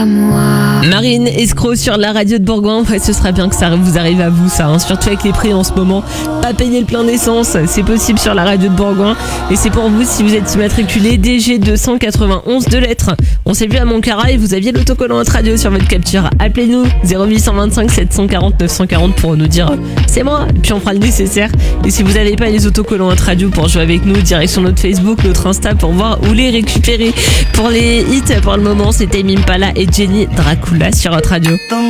à moi. Marine Escroc sur la radio de Bourgoin. Ouais, ce serait bien que ça vous arrive à vous, ça, hein. Surtout avec les prix en ce moment. Pas payer le plein d'essence, c'est possible sur la radio de Bourgoin. Et c'est pour vous si vous êtes immatriculé DG 291 de lettres. On s'est vu à Montcarra et vous aviez l'autocollant Hot Radio sur votre capture. Appelez-nous 0825 740 940 pour nous dire c'est moi. Et puis on fera le nécessaire. Et si vous n'avez pas les autocollants Hot Radio pour jouer avec nous, direction notre Facebook, notre Insta pour voir où les récupérer. Pour les hits, pour le moment, c'était Tame Impala et Jenny Dracula sur Hot Radio.